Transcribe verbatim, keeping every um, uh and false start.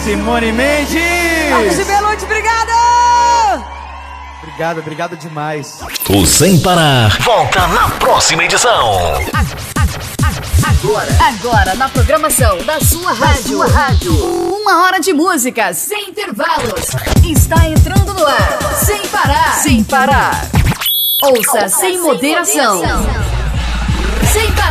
Simone Mendes! Alves de Belucci, obrigada! Obrigado, obrigado demais. O Sem Parar volta na próxima edição. Agora, agora na programação da sua rádio. Sua rádio. Uma hora de música sem intervalos. Está entrando no ar. Sem parar. Sem parar. Ouça, Ouça sem, sem moderação. moderação. Sem parar.